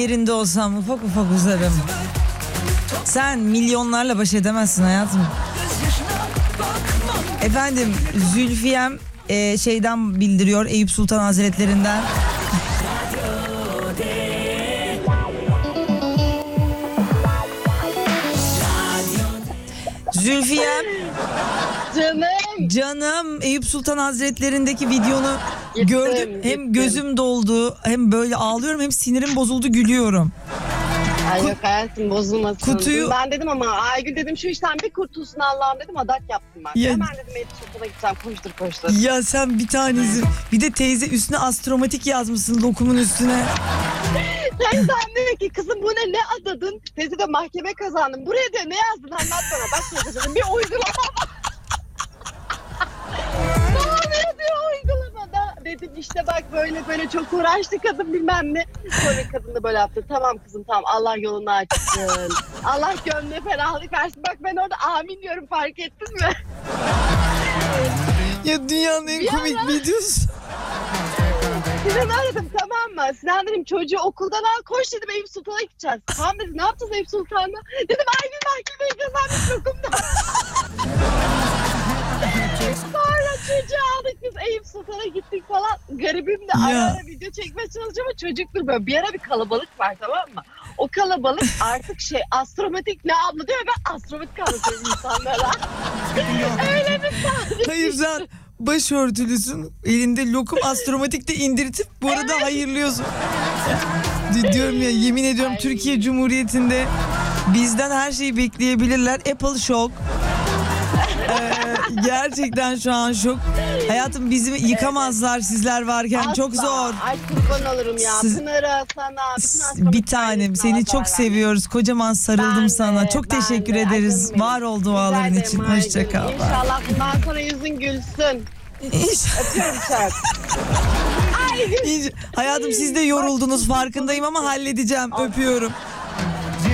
yerinde olsam ufak ufak uzarım. Sen milyonlarla baş edemezsin hayatım. Efendim Zülfiyem şeyden bildiriyor, Eyüp Sultan Hazretlerinden. Zülfiyem. Canım Eyüp Sultan Hazretlerindeki videonu gördüm. Hem gözüm doldu, hem böyle ağlıyorum, hem sinirim bozuldu, gülüyorum. Ay yok hayatım, bozulmasın. Kutuyu... Ben dedim ama Aygül dedim şu işten bir kurtulsun Allah'ım dedim, adak yaptım ben. Ya... Hemen dedim Eyüp Sultan'a gideceğim, koştur. Ya sen bir tanesi. Bir de teyze üstüne astromatik yazmışsın lokumun üstüne. Teyzem diyor ki kızım bu ne adadın? Teyze de mahkeme kazandım. Buraya diyor ne yazdın anlat bana. Bak teyzeciğim bir uygulama var. Ne oluyor diyor uygulamada. Dedim işte bak böyle çok uğraştı kadın bilmem ne. Sonra kadın da böyle yaptı. Tamam kızım tamam, Allah yolunu açsın. Allah gönlüne ferahlık versin. Bak ben orada amin diyorum, fark ettin mi? Ya dünyanın en komik videosu. Sinan'ı aradım tamam mı? Sinan dedim çocuğu okuldan al, koş dedim Eyüp Sultan'a gideceğiz. Tamam dedi, ne yapacağız Eyüp Sultan'da? Dedim Aygül mahkemeyi kazanmış lokumda. Sonra çocuğu aldık biz Eyüp Sultan'a gittik falan. Garibim de ara video çekmeye çalışıyor ama çocuktur böyle. Bir ara bir kalabalık var tamam mı? O kalabalık artık astromatik ne abla diyor, ben astromatik anlatıyorum insanlara. Öyle bir sahne. Hayır sen başörtülüsün, elinde lokum, astromatikte indirtip bu arada hayırlıyorsun. Diyorum ya, yemin ediyorum Türkiye Cumhuriyeti'nde bizden her şeyi bekleyebilirler. Apple şok. Gerçekten şu an şok. Hayatım bizi yıkamazlar sizler varken. Asla. Çok zor. Ay kurban olurum ya. Pınar'a sana. Bir tanem seni çok seviyoruz. Kocaman sarıldım sana. Çok teşekkür ederiz. Var ol duaların için. Hoşça kal. İnşallah bundan sonra yüzün gülsün. Öpüyorum çok. Hayatım siz de yoruldunuz farkındayım ama halledeceğim. Öpüyorum.